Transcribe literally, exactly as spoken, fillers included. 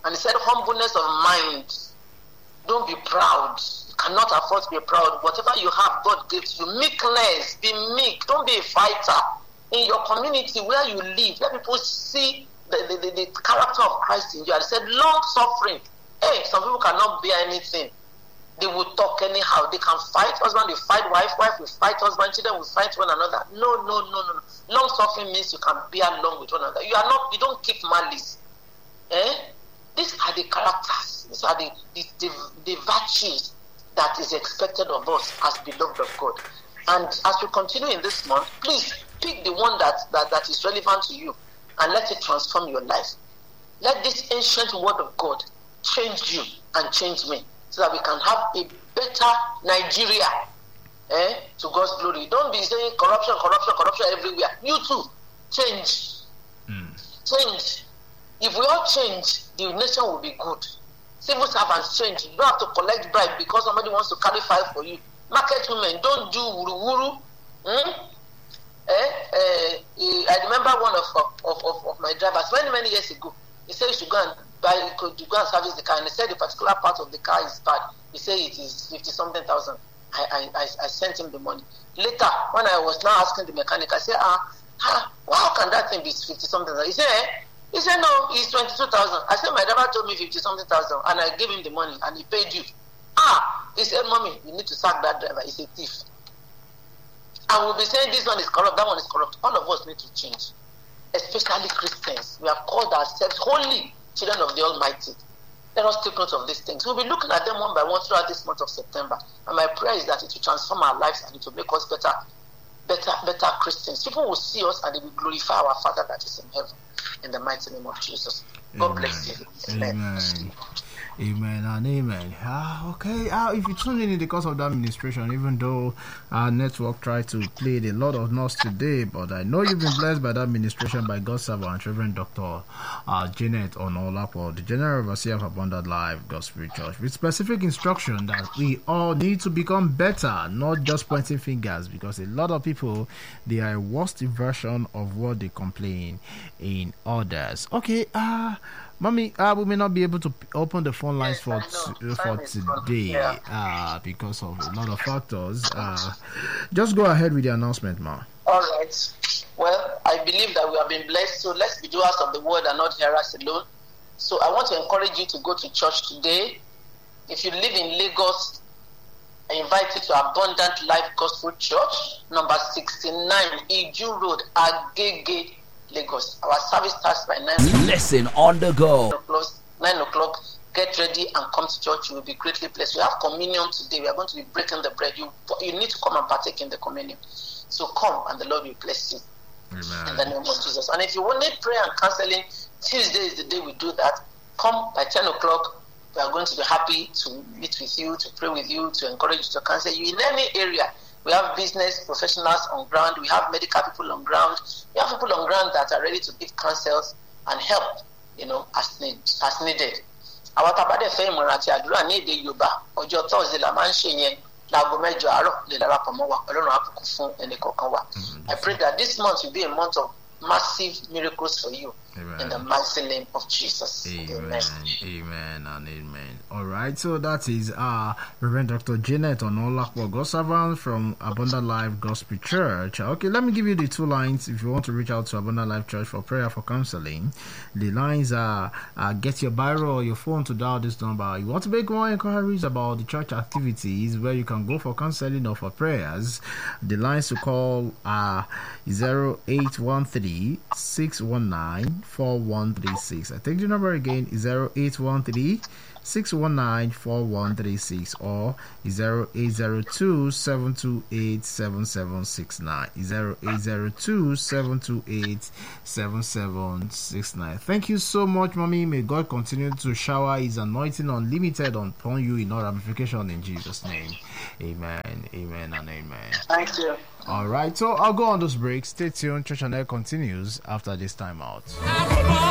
And he said, humbleness of mind. Don't be proud. You cannot afford to be proud. Whatever you have, God gives you. Meekness. Be meek. Don't be a fighter. In your community where you live, let people see the, the, the, the character of Christ in you. I said, long suffering. Hey, some people cannot bear anything. They will talk anyhow. They can fight. Husband will fight wife. Wife will fight husband. Children will fight one another. No, no, no, no. Long suffering means you can bear long with one another. You are not. You don't keep malice. Eh? These are the characters. These are the the, the the virtues that is expected of us as beloved of God. And as we continue in this month, please pick the one that that, that is relevant to you and let it transform your life. Let this ancient word of God change you and change me, so that we can have a better Nigeria, eh, to God's glory. Don't be saying corruption, corruption, corruption everywhere. You too, change. Mm. Change. If we all change, the nation will be good. Civil servants change. You don't have to collect bribe because somebody wants to carry file for you. Market women, don't do wuru-wuru. Hmm? Eh? Eh, I remember one of, of, of, of my drivers many, many years ago. He said you should go and buy, you could go and service the car, and he said the particular part of the car is bad. He said it is fifty something thousand. I, I I sent him the money. Later, when I was now asking the mechanic, I said, ah, how, how can that thing be fifty something thousand? He said, eh? He said, no, it's twenty two thousand. I said, my driver told me fifty something thousand, and I gave him the money, and he paid you. Ah, he said, mommy, you need to sack that driver. He's a thief. And we'll be saying this one is corrupt, that one is corrupt. All of us need to change, especially Christians. We have called ourselves holy children of the Almighty. Let us take note of these things. We'll be looking at them one by one throughout this month of September. And my prayer is that it will transform our lives and it will make us better, better, better Christians. People will see us and they will glorify our Father that is in heaven. In the mighty name of Jesus. God Amen. bless you. Amen. Amen. Amen and amen. Ah, okay. Ah, if you tune in in the course of the administration, even though our network tried to play a lot of noise today, but I know you've been blessed by the administration by God's servant, Reverend Doctor Uh, Janet Onolapo, the General Overseer of Abundant Life Gospel Church, with specific instruction that we all need to become better, not just pointing fingers, because a lot of people, they are a worst version of what they complain in others. Okay. Ah. Uh, Mommy, uh, we may not be able to open the phone lines yes, for t- for today yeah. uh, because of a lot of factors. Uh, just go ahead with the announcement, Ma. All right. Well, I believe that we have been blessed, so let's be doers of the word and not hearers alone. So I want to encourage you to go to church today. If you live in Lagos, I invite you to Abundant Life Gospel Church, number sixty-nine, Iju Road, Agege, Lagos. Our service starts by nine. Listen on the go. Nine o'clock. Get ready and come to church. You will be greatly blessed. We have communion today. We are going to be breaking the bread. You you need to come and partake in the communion. So come and the Lord will bless you. Amen. In the name of Jesus. And if you want need prayer and counseling, Tuesday is the day we do that. Come by ten o'clock. We are going to be happy to meet with you, to pray with you, to encourage you, to counsel you in any area. We have business professionals on ground. We have medical people on ground. We have people on ground that are ready to give counsels and help, you know, as need, as needed. Àwọn tabade fẹ́ ìmọ̀ràn àti àdúrà ní èdè Yorùbá ọjọ́ Thursday la máa ń ṣe yẹn láago mẹ́jọ àárọ̀ lè darapọ̀ mọ́ wa Ọlọ́run á bùkún fún ẹnì kọ̀ọ̀kan wa. I pray that this month will be a month of massive miracles for you. Amen. In the mighty name of Jesus. Amen. Amen. Amen and amen. All right, so that is uh Reverend Doctor Janet Onolapo, God servant from Abundant Life Gospel Church. Okay, let me give you the two lines if you want to reach out to Abundant Life Church for prayer, for counseling. The lines are uh, get your biro or your phone to dial this number. You want to make more inquiries about the church activities where you can go for counseling or for prayers. The lines to call are zero eight one three, six one nine, four one three six. I think the number again is zero eight one three, six one nine, four one three six or zero eight zero two, seven two eight, seven seven six nine. zero eight zero two, seven two eight, seven seven six nine. Thank you so much, Mommy. May God continue to shower His anointing unlimited upon you in all ramification in Jesus' name. Amen. Amen and amen. Thank you. All right, so I'll go on this break. Stay tuned. Church and Air continues after this time out.